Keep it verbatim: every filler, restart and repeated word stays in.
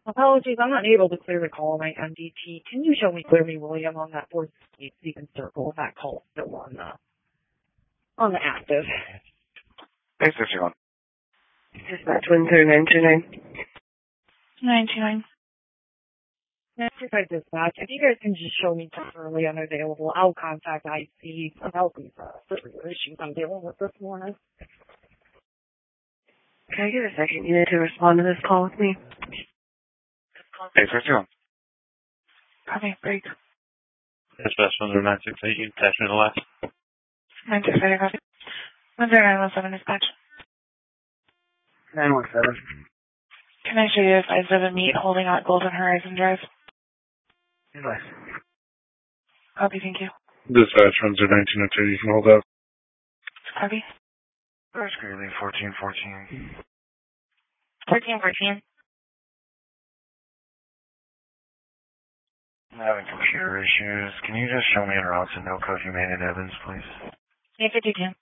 Apologies, I'm not able to clearly call my M D T. Can you show me clearly William on that fourth street so you can circle if that call still on the, on the active? Hey, sixty-one. Dispatch one three nine two nine. nine two nine. Certified dispatch, if you guys can just show me temporarily unavailable, I'll contact I C to help these uh, severe issues I'm dealing with this morning. Can I get a second unit to respond to this call with me? Hey, sixty-one. Copy, break. Dispatch one zero nine six eight, you attach me to the last. nine six eight, copy. one zero nine one seven dispatch. nine one seven. Can I show you a five seven meet holding out Golden Horizon Drive? Yes. Copy, thank you. Dispatch one zero nineteen oh two, you can hold up. Copy. First Greeley, fourteen fourteen. fourteen fourteen. I'm having computer issues. Can you just show me en route to no code you made in Evans, please? eight fifty-two.